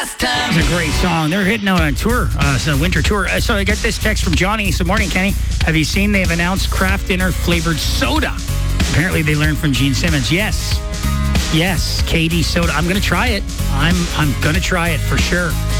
last time. It's a great song. They're hitting out on tour, so winter tour. So I got this text from Johnny. Good morning, Kenny. Have you seen they've announced Kraft Dinner flavored soda? Apparently they learned from Gene Simmons. Yes, KD soda. I'm going to try it. I'm going to try it for sure.